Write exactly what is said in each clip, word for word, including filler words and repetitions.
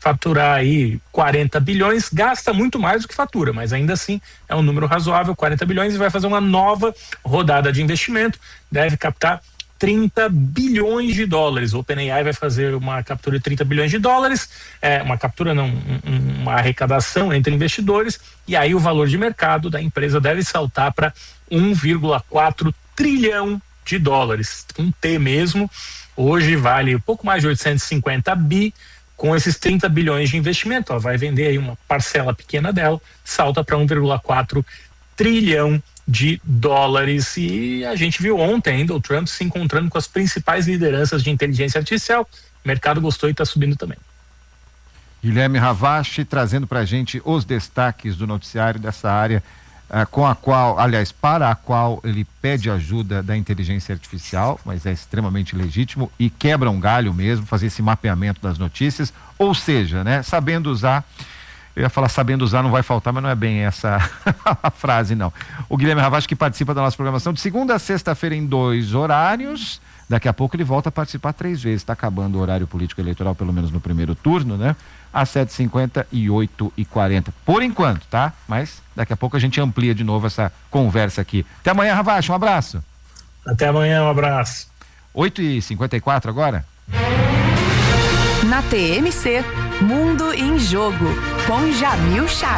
faturar aí quarenta bilhões, gasta muito mais do que fatura, mas ainda assim é um número razoável, quarenta bilhões, e vai fazer uma nova rodada de investimento, deve captar trinta bilhões de dólares. O OpenAI vai fazer uma captura de trinta bilhões de dólares, é, uma captura não, um, uma arrecadação entre investidores, e aí o valor de mercado da empresa deve saltar para um vírgula quatro trilhão de dólares, um T mesmo. Hoje vale um pouco mais de oitocentos e cinquenta bi, com esses trinta bilhões de investimento, ó, vai vender aí uma parcela pequena dela, salta para um vírgula quatro trilhão de dólares. E a gente viu ontem ainda o Trump se encontrando com as principais lideranças de inteligência artificial. O mercado gostou e está subindo também. Guilherme Ravache trazendo para a gente os destaques do noticiário dessa área, uh, com a qual, aliás, para a qual ele pede ajuda da inteligência artificial, mas é extremamente legítimo e quebra um galho mesmo, fazer esse mapeamento das notícias, ou seja, né, sabendo usar. Eu ia falar sabendo usar, não vai faltar, mas não é bem essa a frase, não. O Guilherme Ravache, que participa da nossa programação de segunda a sexta-feira em dois horários. Daqui a pouco ele volta a participar três vezes. Está acabando o horário político eleitoral, pelo menos no primeiro turno, né? Às sete e cinquenta e oito e quarenta. Por enquanto, tá? Mas daqui a pouco a gente amplia de novo essa conversa aqui. Até amanhã, Ravache, um abraço. Até amanhã, um abraço. oito e cinquenta e quatro agora? Na T M C, Mundo em Jogo, com Jamil Chad.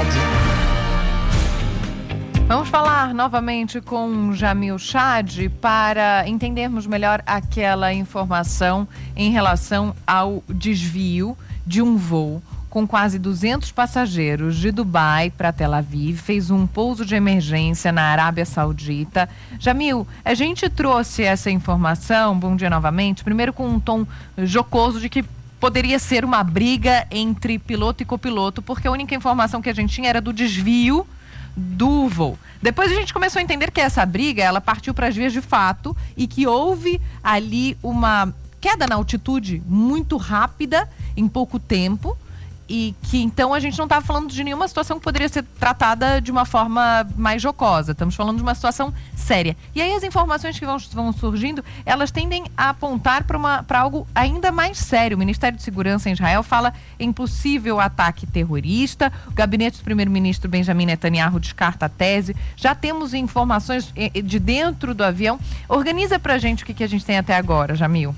Vamos falar novamente com Jamil Chad para entendermos melhor aquela informação em relação ao desvio de um voo com quase duzentos passageiros de Dubai para Tel Aviv, fez um pouso de emergência na Arábia Saudita. Jamil, a gente trouxe essa informação, bom dia novamente, primeiro com um tom jocoso de que poderia ser uma briga entre piloto e copiloto, porque a única informação que a gente tinha era do desvio do voo. Depois a gente começou a entender que essa briga, ela partiu para as vias de fato e que houve ali uma queda na altitude muito rápida, em pouco tempo, e que então a gente não estava falando de nenhuma situação que poderia ser tratada de uma forma mais jocosa. Estamos falando de uma situação séria. E aí as informações que vão, vão surgindo, elas tendem a apontar para algo ainda mais sério. O Ministério de Segurança em Israel fala em possível ataque terrorista. O gabinete do primeiro-ministro Benjamin Netanyahu descarta a tese. Já temos informações de dentro do avião. Organiza para a gente o que, que a gente tem até agora, Jamil.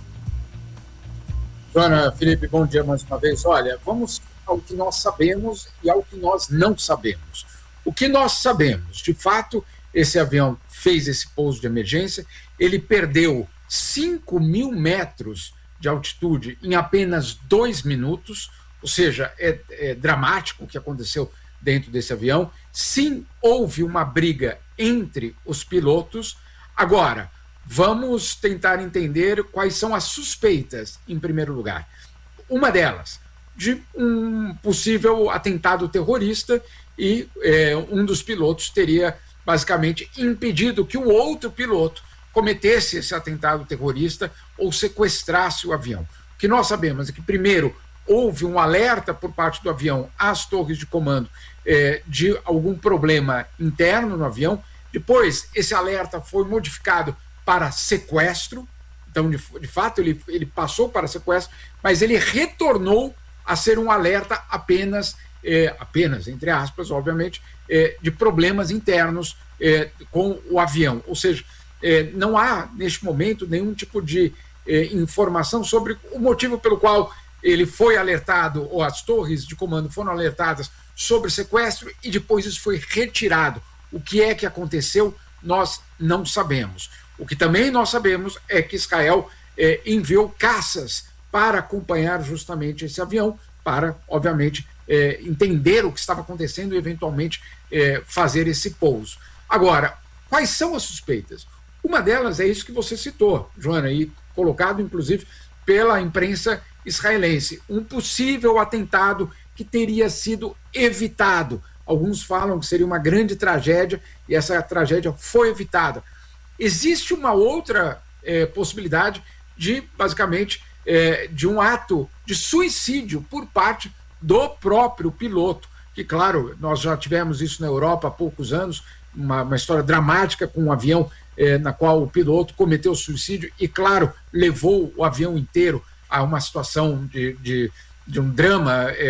Joana, Felipe, bom dia mais uma vez. Olha, vamos ao que nós sabemos e ao que nós não sabemos. O que nós sabemos, de fato, esse avião fez esse pouso de emergência, ele perdeu cinco mil metros de altitude em apenas dois minutos, ou seja, é, é dramático o que aconteceu dentro desse avião. Sim, houve uma briga entre os pilotos. Agora, vamos tentar entender quais são as suspeitas, em primeiro lugar. Uma delas, de um possível atentado terrorista, e é, um dos pilotos teria basicamente impedido que o outro piloto cometesse esse atentado terrorista ou sequestrasse o avião. O que nós sabemos é que, primeiro, houve um alerta por parte do avião às torres de comando é, de algum problema interno no avião. Depois, esse alerta foi modificado para sequestro. Então, de, de fato, ele, ele passou para sequestro, mas ele retornou a ser um alerta apenas, é, apenas, entre aspas, obviamente, é, de problemas internos é, com o avião. Ou seja, é, não há, neste momento, nenhum tipo de é, informação sobre o motivo pelo qual ele foi alertado, ou as torres de comando foram alertadas sobre sequestro, e depois isso foi retirado. O que é que aconteceu, nós não sabemos. O que também nós sabemos é que Israel é, enviou caças para acompanhar justamente esse avião, para, obviamente, é, entender o que estava acontecendo e, eventualmente, é, fazer esse pouso. Agora, quais são as suspeitas? Uma delas é isso que você citou, Joana, e colocado, inclusive, pela imprensa israelense. Um possível atentado que teria sido evitado. Alguns falam que seria uma grande tragédia, e essa tragédia foi evitada. Existe uma outra é, possibilidade de, basicamente, é, de um ato de suicídio por parte do próprio piloto, que, claro, nós já tivemos isso na Europa há poucos anos, uma, uma história dramática com um avião é, na qual o piloto cometeu suicídio e, claro, levou o avião inteiro a uma situação de, de, de um drama é,